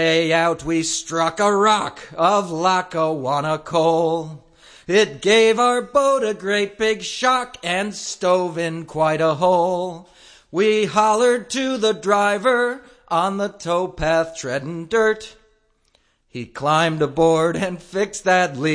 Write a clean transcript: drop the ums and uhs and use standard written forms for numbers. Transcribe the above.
Way out we struck a rock of Lackawanna coal. It gave our boat a great big shock and stove in quite a hole. We hollered to the driver on the towpath treading dirt. He climbed aboard and fixed that leak.